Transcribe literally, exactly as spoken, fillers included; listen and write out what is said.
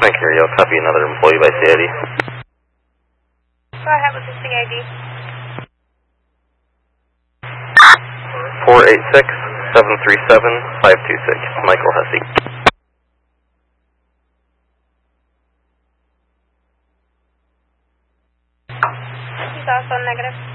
Ontario, copy another employee by C I D. Go ahead with the C I D. four eight six, seven three seven, five two six, Michael Hussey. He's also negative.